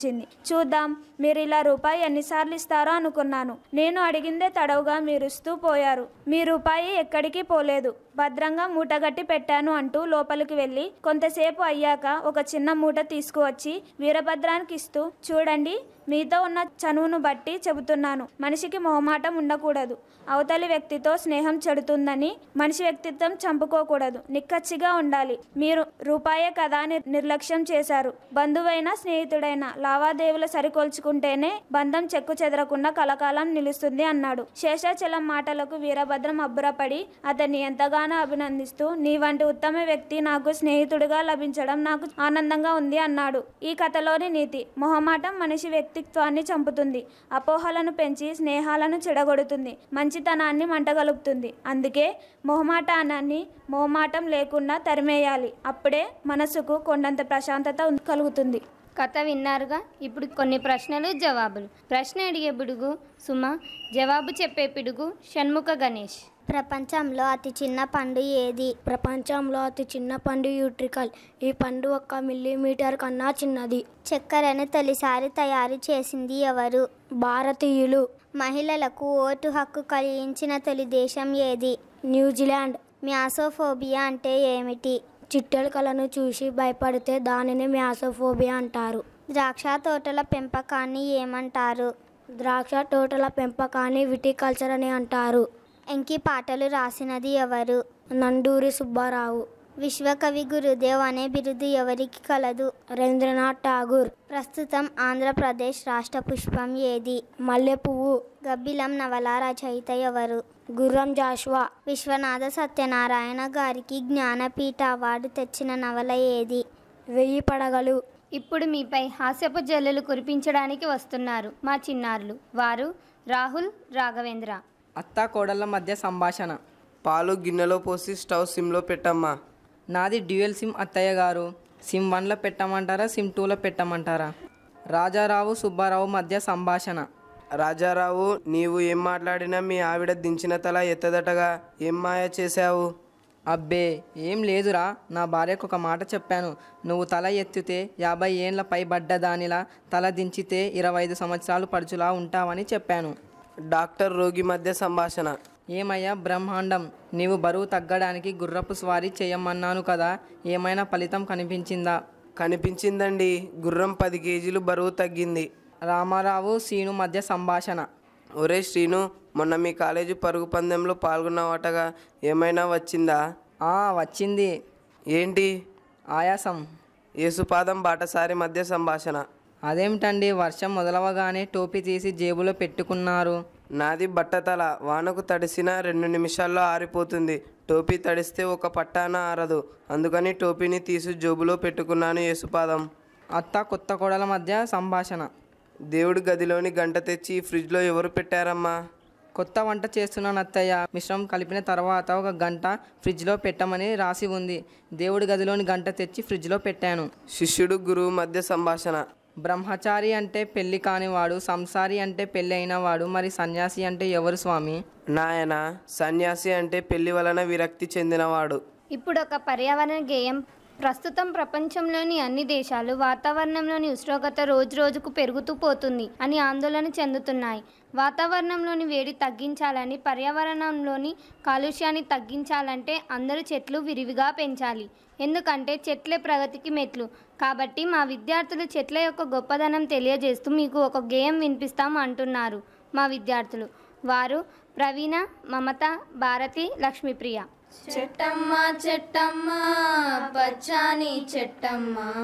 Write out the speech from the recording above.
చూద్దాం, మీరు ఇలా రూపాయి ఎన్నిసార్లు ఇస్తారో అనుకున్నాను. నేను అడిగిందే తడవుగా మీరుస్తూ పోయారు. మీ రూపాయి ఎక్కడికి పోలేదు, భద్రంగా మూటగట్టి పెట్టాను అంటూ లోపలికి వెళ్ళి కొంతసేపు అయ్యాక ఒక చిన్న మూట తీసుకువచ్చి వీరభద్రానికి ఇస్తూ, చూడండి, మీతో ఉన్న చనువును బట్టి చెబుతున్నాను, మనిషికి మొహమాటం ఉండకూడదు. అవతలి వ్యక్తితో స్నేహం చెడుతుందని మనిషి వ్యక్తిత్వం చంపుకోకూడదు, నిక్కచ్చిగా ఉండాలి. మీరు రూపాయే కదా అని నిర్లక్ష్యం చేశారు. బంధువైనా స్నేహితుడైనా లావాదేవీలు సరికొల్చుకుంటేనే బంధం చెక్కు చెదరకుండా కలకాలం నిలుస్తుంది అన్నాడు. శేషాచలం మాటలకు వీరభద్రం అబ్బురపడి అతన్ని ఎంతగానో అభినందిస్తూ, నీ వంటి ఉత్తమ వ్యక్తి నాకు స్నేహితుడిగా లభించడం నాకు ఆనందంగా ఉంది అన్నాడు. ఈ కథలోని నీతి: మొహమాటం మనిషి వ్యక్తిత్వాన్ని చంపుతుంది, అపోహలను పెంచి స్నేహాలను చెడగొడుతుంది, మంచితనాన్ని మంటగలుపుతుంది. అందుకే మొహమాటం లేకుండా తరిమేయాలి. అప్పుడే మనసుకు కొండంత ప్రశాంతత కలుగుతుంది. కథ విన్నారుగా. ఇప్పుడు కొన్ని ప్రశ్నలు జవాబులు. ప్రశ్న అడిగే పిడుగు సుమ, జవాబు చెప్పే పిడుగు షణ్ముఖ గణేష్. ప్రపంచంలో అతి చిన్న పండు ఏది? ప్రపంచంలో అతి చిన్న పండు యూట్రికల్. ఈ పండు 1 మిల్లీమీటర్ కన్నా చిన్నది. చక్కెరను తొలిసారి తయారు చేసింది ఎవరు? భారతీయులు. మహిళలకు ఓటు హక్కు కలిగించిన తొలి దేశం ఏది? న్యూజిలాండ్. మ్యాసోఫోబియా అంటే ఏమిటి? చిట్టెలకలను చూసి భయపడితే దానిని మ్యాసోఫోబియా అంటారు. ద్రాక్ష తోటల పెంపకాన్ని ఏమంటారు? ద్రాక్ష తోటల పెంపకాన్ని విటికల్చర్ అని అంటారు. ఎంకి పాటలు రాసినది ఎవరు? నండూరి సుబ్బారావు. విశ్వకవి గురుదేవ్ అనే బిరుదు ఎవరికి కలదు? రవీంద్రనాథ్ ఠాగూర్. ప్రస్తుతం ఆంధ్రప్రదేశ్ రాష్ట్ర పుష్పం ఏది? మల్లెపువ్వు. గబ్బిలం నవల రచయిత ఎవరు? గుర్రం జాషువా. విశ్వనాథ సత్యనారాయణ గారికి జ్ఞానపీఠ అవార్డు తెచ్చిన నవల ఏది? 1000 పడగలు. ఇప్పుడు మీపై హాస్యపు జల్లులు కురిపించడానికి వస్తున్నారు మా చిన్నారులు. వారు రాహుల్, రాఘవేంద్ర. అత్తా కోడళ్ళ మధ్య సంభాషణ. పాలు గిన్నెలో పోసి స్టవ్ సిమ్లో పెట్టమ్మా. నాది డ్యూయల్ సిమ్ అత్తయ్య గారు. సిమ్ 1లో పెట్టమంటారా, సిమ్ 2లో పెట్టమంటారా? రాజారావు, సుబ్బారావు మధ్య సంభాషణ. రాజారావు, నీవు ఏం మాట్లాడినా మీ ఆవిడ దించిన తల ఎత్తదటగా, ఏం మాయ చేశావు? అబ్బే ఏం లేదురా, నా భార్యకు ఒక మాట చెప్పాను. నువ్వు తల ఎత్తితే 50 ఏండ్ల పైబడ్డ దానిలా, తల దించితే 25 సంవత్సరాలు పడుచులా ఉంటావని చెప్పాను. డాక్టర్ రోగి మధ్య సంభాషణ. ఏమయ్యా బ్రహ్మాండం, నీవు బరువు తగ్గడానికి గుర్రపు స్వారీ చేయమన్నాను కదా, ఏమైనా ఫలితం కనిపించిందా? కనిపించిందండి, గుర్రం 10 కేజీలు బరువు తగ్గింది. రామారావు, శ్రీను మధ్య సంభాషణ. ఒరే శ్రీను, మొన్న మీ కాలేజీ పరుగు పందెంలో పాల్గొన్నావటగా, ఏమైనా వచ్చిందా? వచ్చింది. ఏంటి? ఆయాసం. యేసుపాదం బాటసారి మధ్య సంభాషణ. అదేమిటండి, వర్షం మొదలవగానే టోపీ తీసి జేబులో పెట్టుకున్నారు? నాది బట్టతల, వానకు తడిసిన 2 నిమిషాల్లో ఆరిపోతుంది. టోపీ తడిస్తే ఒక పట్టాన ఆరదు, అందుకని టోపీని తీసి జోబులో పెట్టుకున్నాను. యేసుపాదం. అత్త కొత్త కోడల మధ్య సంభాషణ. దేవుడి గదిలోని గంట తెచ్చి ఫ్రిడ్జ్లో ఎవరు పెట్టారమ్మా? కొత్త వంట చేస్తున్నాను అత్తయ్య. మిశ్రమం కలిపిన తర్వాత 1 గంట ఫ్రిడ్జ్లో పెట్టమని రాసి ఉంది. దేవుడి గదిలోని గంట తెచ్చి ఫ్రిడ్జ్లో పెట్టాను. శిష్యుడు గురువు మధ్య సంభాషణ. బ్రహ్మచారి అంటే పెళ్లి కానివాడు, సంసారి అంటే పెళ్ళి అయినవాడు, మరి సన్యాసి అంటే ఎవరు స్వామి? నాయన, సన్యాసి అంటే పెళ్లి వలన విరక్తి చెందినవాడు. ఇప్పుడు ఒక పర్యావరణ గేయం. ప్రస్తుతం ప్రపంచంలోని అన్ని దేశాలు వాతావరణంలోని ఉష్ణోగ్రత రోజు రోజుకు పెరుగుతూ పోతుంది అని ఆందోళన చెందుతున్నాయి. వాతావరణంలోని వేడి తగ్గించాలని, పర్యావరణంలోని కాలుష్యాన్ని తగ్గించాలంటే అందరూ చెట్లు విరివిగా పెంచాలి. ఎందుకంటే చెట్లే ప్రగతికి మెట్లు. కాబట్టి మా విద్యార్థులు చెట్ల యొక్క గొప్పదనం తెలియజేస్తూ మీకు ఒక గేయం వినిపిస్తాం అంటున్నారు మా విద్యార్థులు. వారు ప్రవీణ, మమత, భారతి, లక్ష్మీప్రియ. చెట్టమ్మ చెట్టమ్మ పచ్చాని చెట్టమ్మ